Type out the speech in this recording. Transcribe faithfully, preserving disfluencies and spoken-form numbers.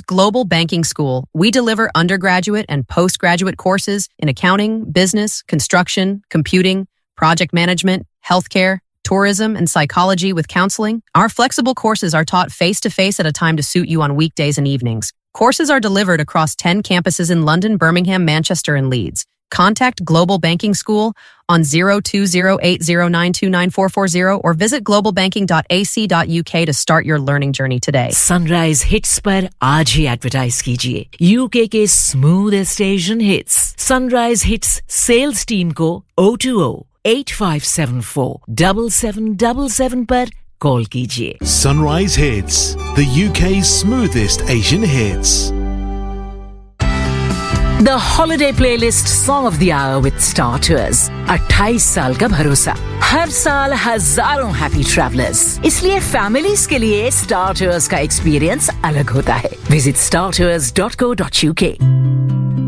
With Global Banking School, we deliver undergraduate and postgraduate courses in accounting, business, construction, computing, project management, healthcare, tourism, and psychology with counseling. Our flexible courses are taught face-to-face at a time to suit you on weekdays and evenings. Courses are delivered across ten campuses in London, Birmingham, Manchester, and Leeds. Contact Global Banking School on zero two zero eight zero nine two nine four four zero or visit global banking dot a c dot u k to start your learning journey today. Sunrise Hits पर आज ही advertise कीजिए UK के smoothest Asian hits sunrise hits sales team को zero two zero eight five seven four seven seven seven seven पर call कीजिए. Sunrise Hits, the U K's smoothest Asian hits. The Holiday Playlist Song of the Hour with Star Tours. अट्ठाईस साल का भरोसा. हर साल हजारों happy travellers. इसलिए families के लिए Star Tours का एक्सपीरियंस अलग होता है. Visit star tours dot co dot u k.